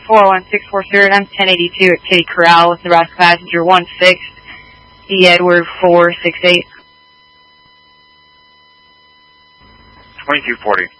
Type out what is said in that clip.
41640, I'm 1082 at Kitty Corral with Nebraska passenger 16, E. Edward 468. 2240.